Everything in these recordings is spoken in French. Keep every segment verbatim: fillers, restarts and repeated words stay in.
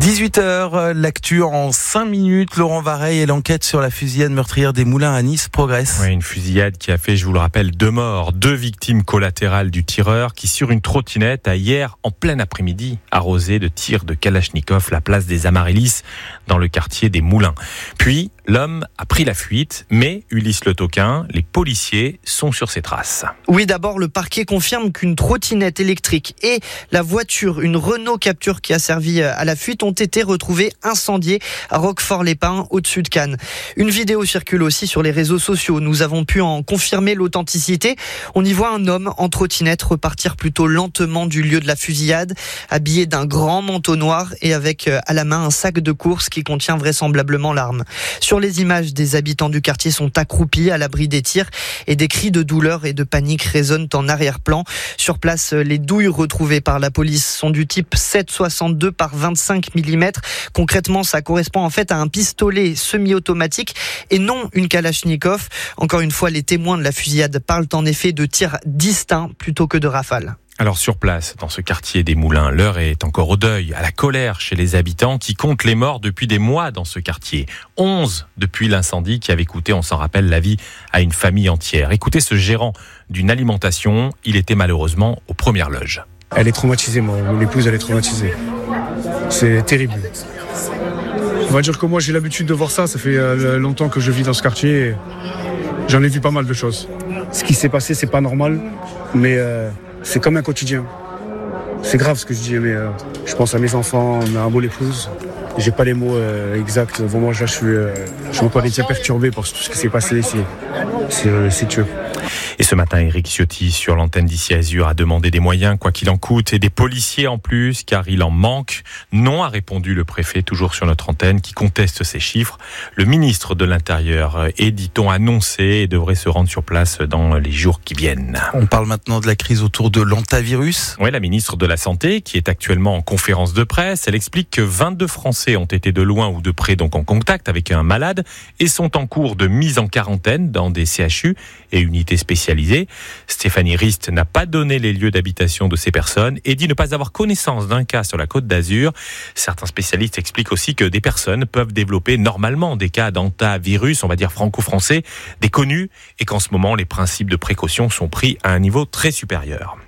dix-huit heures, l'actu en cinq minutes. Laurent Vareille et l'enquête sur la fusillade meurtrière des Moulins à Nice progresse. Oui, une fusillade qui a fait, je vous le rappelle, deux morts, deux victimes collatérales du tireur qui, sur une trottinette, a hier, en plein après-midi, arrosé de tirs de Kalachnikov la place des Amaryllis dans le quartier des Moulins. Puis, l'homme a pris la fuite, mais Ulysse Le Toquin, les policiers sont sur ses traces. Oui, d'abord, le parquet confirme qu'une trottinette électrique et la voiture, une Renault Capture qui a servi à la fuite, ont été retrouvés incendiés à Roquefort-les-Pins, au-dessus de Cannes. Une vidéo circule aussi sur les réseaux sociaux. Nous avons pu en confirmer l'authenticité. On y voit un homme en trottinette repartir plutôt lentement du lieu de la fusillade, habillé d'un grand manteau noir et avec à la main un sac de course qui contient vraisemblablement l'arme. Sur les images, des habitants du quartier sont accroupis à l'abri des tirs et des cris de douleur et de panique résonnent en arrière-plan. Sur place, les douilles retrouvées par la police sont du type sept virgule soixante-deux par vingt-cinq millimètres. Concrètement, ça correspond en fait à un pistolet semi-automatique et non une Kalachnikov. Encore une fois, les témoins de la fusillade parlent en effet de tirs distincts plutôt que de rafales. Alors sur place, dans ce quartier des Moulins, l'heure est encore au deuil, à la colère chez les habitants qui comptent les morts depuis des mois dans ce quartier. onze depuis l'incendie qui avait coûté, on s'en rappelle, la vie à une famille entière. Écoutez ce gérant d'une alimentation, il était malheureusement aux premières loges. Elle est traumatisée, moi. Mon épouse, elle est traumatisée. C'est terrible. On va dire que moi, j'ai l'habitude de voir ça. Ça fait longtemps que je vis dans ce quartier. J'en ai vu pas mal de choses. Ce qui s'est passé, c'est pas normal, mais euh, c'est comme un quotidien. C'est grave ce que je dis, mais euh, je pense à mes enfants, à un beau épouse. J'ai pas les mots euh, exacts. Vraiment, là, je suis, euh, je suis encore été perturbé par tout ce qui s'est passé ici. C'est, euh, c'est tueux. Et ce matin, Éric Ciotti, sur l'antenne d'Ici Azur, a demandé des moyens, quoi qu'il en coûte, et des policiers en plus, car il en manque. Non, a répondu le préfet, toujours sur notre antenne, qui conteste ces chiffres. Le ministre de l'Intérieur est, dit-on, annoncé et devrait se rendre sur place dans les jours qui viennent. On parle maintenant de la crise autour de l'hantavirus. Oui, la ministre de la Santé, qui est actuellement en conférence de presse, elle explique que vingt-deux Français ont été de loin ou de près donc en contact avec un malade et sont en cours de mise en quarantaine dans des C H U et unités spécialisées. Stéphanie Rist n'a pas donné les lieux d'habitation de ces personnes et dit ne pas avoir connaissance d'un cas sur la Côte d'Azur. Certains spécialistes expliquent aussi que des personnes peuvent développer normalement des cas d'hantavirus, on va dire franco-français, des connus, et qu'en ce moment les principes de précaution sont pris à un niveau très supérieur.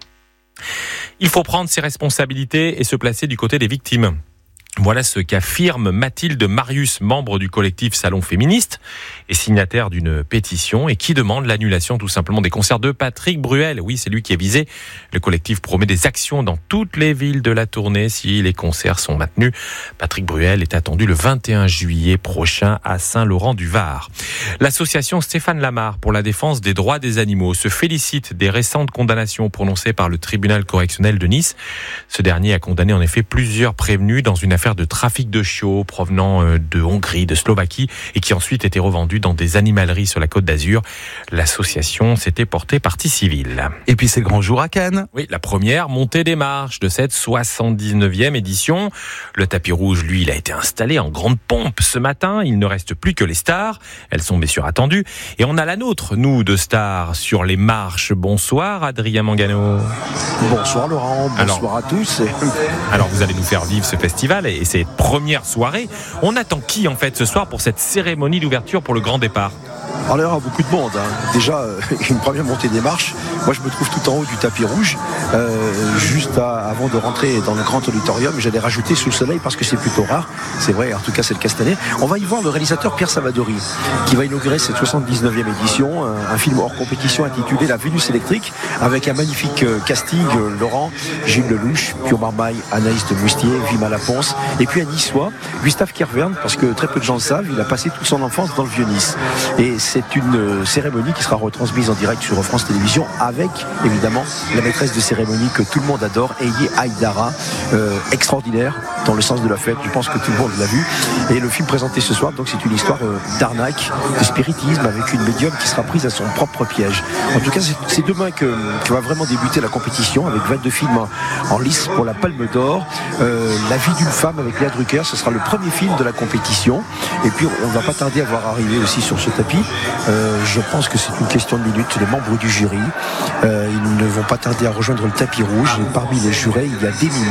Il faut prendre ses responsabilités et se placer du côté des victimes. Voilà ce qu'affirme Mathilde Marius, membre du collectif Salon Féministe et signataire d'une pétition et qui demande l'annulation tout simplement des concerts de Patrick Bruel. Oui, c'est lui qui est visé. Le collectif promet des actions dans toutes les villes de la tournée si les concerts sont maintenus. Patrick Bruel est attendu le vingt et un juillet prochain à Saint-Laurent-du-Var. L'association Stéphane Lamar pour la défense des droits des animaux se félicite des récentes condamnations prononcées par le tribunal correctionnel de Nice. Ce dernier a condamné en effet plusieurs prévenus dans une affaire de trafic de chiots provenant de Hongrie, de Slovaquie et qui ensuite étaient revendus dans des animaleries sur la Côte d'Azur. L'association s'était portée partie civile. Et puis c'est le grand jour à Cannes. Oui, la première montée des marches de cette soixante-dix-neuvième édition. Le tapis rouge, lui, il a été installé en grande pompe ce matin. Il ne reste plus que les stars. Elles sont bien sûr attendues. Et on a la nôtre, nous, de stars sur les marches. Bonsoir, Adrien Mangano. Bonsoir, Laurent. Bonsoir alors, à tous. Alors, vous allez nous faire vivre ce festival et cette première soirée. On attend qui, en fait, ce soir pour cette cérémonie d'ouverture pour le grand départ? Alors, il y aura beaucoup de monde. Hein. Déjà, euh, une première montée des marches. Moi, je me trouve tout en haut du tapis rouge, euh, juste à, avant de rentrer dans le grand auditorium. J'allais rajouter sous le soleil parce que c'est plutôt rare. C'est vrai, en tout cas, c'est le cas cette année. On va y voir le réalisateur Pierre Savadori, qui va inaugurer cette soixante-dix-neuvième édition, un, un film hors compétition intitulé La Vénus électrique, avec un magnifique euh, casting, euh, Laurent, Gilles Lelouch, Pio Marmaille, Anaïs de Moustier, Vima Laponce, et puis un Niçois, Gustave Kervern, parce que très peu de gens le savent, il a passé toute son enfance dans le Vieux-Nice. Et c'est une cérémonie qui sera retransmise en direct sur France Télévisions avec évidemment la maîtresse de cérémonie que tout le monde adore, Elie Aïdara, euh, extraordinaire dans le sens de la fête, je pense que tout le monde l'a vu. Et le film présenté ce soir, donc c'est une histoire euh, d'arnaque, de spiritisme avec une médium qui sera prise à son propre piège. En tout cas, c'est, c'est demain que, que va vraiment débuter la compétition avec vingt-deux films en, en lice pour la Palme d'Or. Euh, la vie d'une femme avec Léa Drucker, ce sera le premier film de la compétition. Et puis on ne va pas tarder à voir arriver aussi sur ce tapis. Euh, je pense que c'est une question de minutes. Les membres du jury, euh, ils ne vont pas tarder à rejoindre le tapis rouge. Et parmi les jurés, il y a des